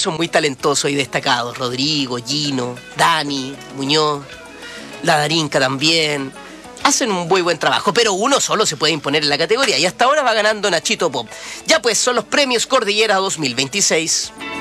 son muy talentosos y destacados. Rodrigo, Gino, Dani, Muñoz, la Darinka también. Hacen un muy buen trabajo, pero uno solo se puede imponer en la categoría y hasta ahora va ganando Nachito Pop. Ya pues, son los premios Cordillera 2026.